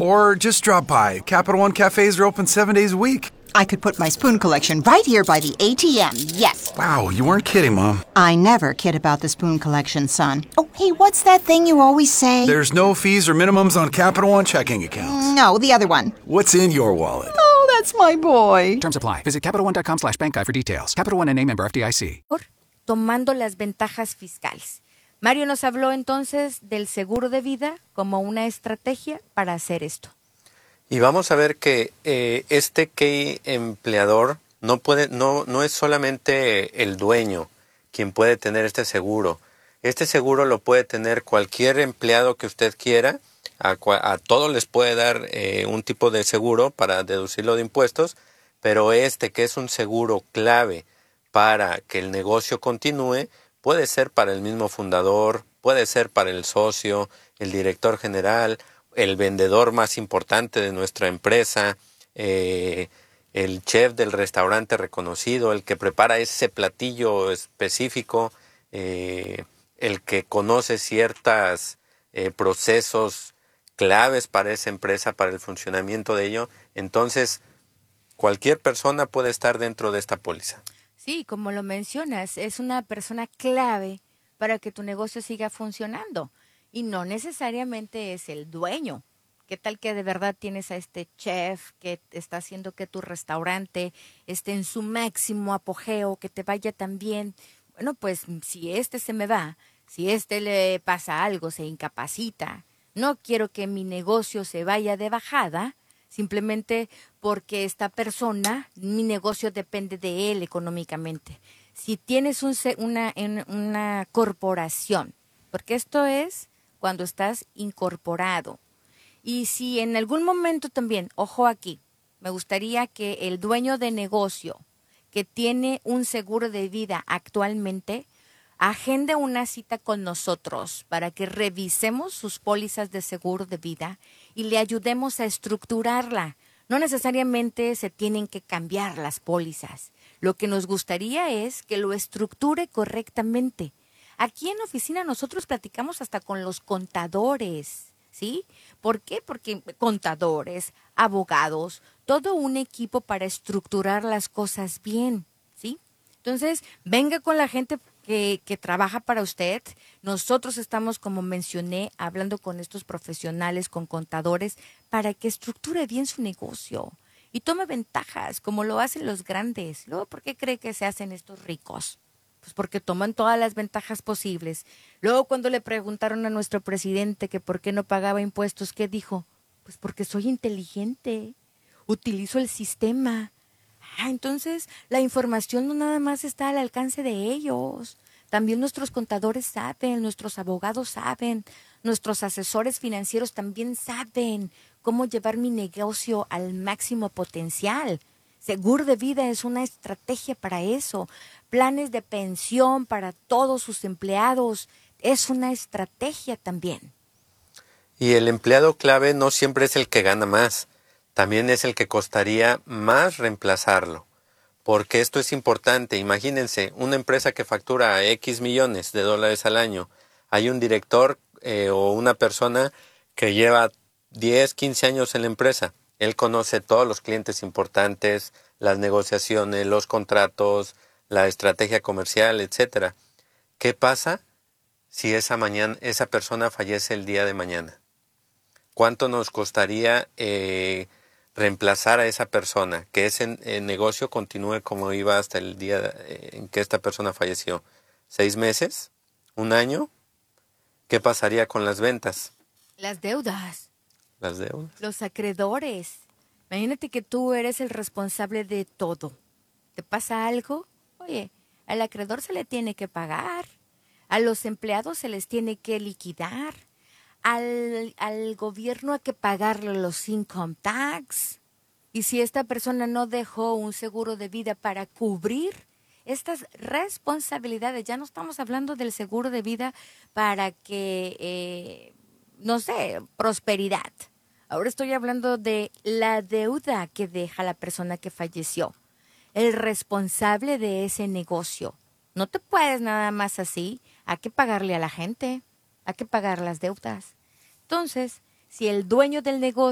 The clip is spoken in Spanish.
Or just drop by. Capital One cafes are open 7 days a week. I could put my spoon collection right here by the ATM, yes. Wow, you weren't kidding, Mom. I never kid about the spoon collection, son. Oh, hey, what's that thing you always say? There's no fees or minimums on Capital One checking accounts. No, the other one. What's in your wallet? Oh, that's my boy. Terms apply. Visit CapitalOne.com/bank guide for details. Capital One N.A. member FDIC. Tomando las ventajas fiscales. Mario nos habló entonces del seguro de vida como una estrategia para hacer esto. Y vamos a ver que este key empleador no es solamente el dueño quien puede tener este seguro. Este seguro lo puede tener cualquier empleado que usted quiera. A todos les puede dar un tipo de seguro para deducirlo de impuestos, pero que es un seguro clave para que el negocio continúe, puede ser para el mismo fundador, puede ser para el socio, el director general, el vendedor más importante de nuestra empresa, el chef del restaurante reconocido, el que prepara ese platillo específico, el que conoce ciertos procesos claves para esa empresa, para el funcionamiento de ello. Entonces, cualquier persona puede estar dentro de esta póliza. Sí, como lo mencionas, es una persona clave para que tu negocio siga funcionando. Y no necesariamente es el dueño. ¿Qué tal que de verdad tienes a este chef que está haciendo que tu restaurante esté en su máximo apogeo, que te vaya tan bien? Bueno, pues si se me va, si le pasa algo, se incapacita, no quiero que mi negocio se vaya de bajada, simplemente porque esta persona, mi negocio depende de él económicamente. Si tienes una corporación, porque esto es cuando estás incorporado. Y si en algún momento también, ojo aquí, me gustaría que el dueño de negocio que tiene un seguro de vida actualmente, agende una cita con nosotros para que revisemos sus pólizas de seguro de vida y le ayudemos a estructurarla. No necesariamente se tienen que cambiar las pólizas. Lo que nos gustaría es que lo estructure correctamente. Aquí en la oficina nosotros platicamos hasta con los contadores, ¿sí? ¿Por qué? Porque contadores, abogados, todo un equipo para estructurar las cosas bien, ¿sí? Entonces, venga con la gente que trabaja para usted. Nosotros estamos, como mencioné, hablando con estos profesionales, con contadores, para que estructure bien su negocio y tome ventajas, como lo hacen los grandes. Luego, ¿por qué cree que se hacen estos ricos? Pues porque toman todas las ventajas posibles. Luego, cuando le preguntaron a nuestro presidente que por qué no pagaba impuestos, ¿qué dijo? Pues porque soy inteligente, utilizo el sistema. Entonces, la información no nada más está al alcance de ellos. También nuestros contadores saben, nuestros abogados saben, nuestros asesores financieros también saben cómo llevar mi negocio al máximo potencial. Seguro de vida es una estrategia para eso. Planes de pensión para todos sus empleados es una estrategia también. Y el empleado clave no siempre es el que gana más. También es el que costaría más reemplazarlo. Porque esto es importante. Imagínense, una empresa que factura X millones de dólares al año. Hay un director o una persona que lleva 10, 15 años en la empresa. Él conoce todos los clientes importantes, las negociaciones, los contratos, la estrategia comercial, etcétera. ¿Qué pasa si esa persona fallece el día de mañana? ¿Cuánto nos costaría reemplazar a esa persona? Que ese negocio continúe como iba hasta el día en que esta persona falleció. ¿6 meses? ¿1 año? ¿Qué pasaría con las ventas? Las deudas. Las deudas. Los acreedores. Imagínate que tú eres el responsable de todo. ¿Te pasa algo? Oye, al acreedor se le tiene que pagar. A los empleados se les tiene que liquidar. Al gobierno hay que pagarle los income tax. Y si esta persona no dejó un seguro de vida para cubrir estas responsabilidades, ya no estamos hablando del seguro de vida para que, prosperidad. Ahora estoy hablando de la deuda que deja la persona que falleció, el responsable de ese negocio. No te puedes nada más así, hay que pagarle a la gente, hay que pagar las deudas. Entonces, si el dueño del negocio